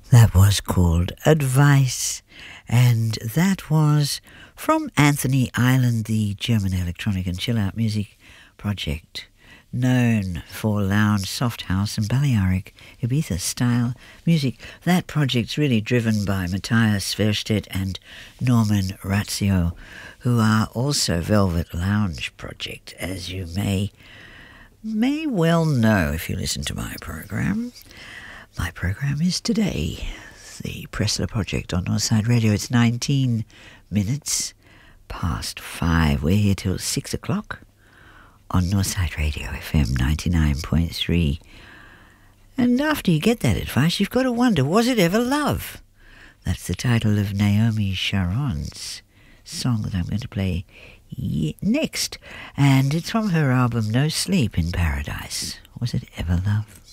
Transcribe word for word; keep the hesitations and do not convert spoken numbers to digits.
That was called Advice, and that was from Anthony Island, the German electronic and chill-out music project, known for lounge, soft house and Balearic Ibiza-style music. That project's really driven by Matthias Verstedt and Norman Razio, who are also Velvet Lounge Project, as you may, may well know if you listen to my program. My program is Today, the Pressler Project on Northside Radio. It's nineteen minutes past five. We're here till six o'clock on Northside Radio, F M ninety-nine point three. And after you get that advice, you've got to wonder, was it ever love? That's the title of Naomi Sharon's song that I'm going to play next. And it's from her album No Sleep in Paradise. Was it ever love?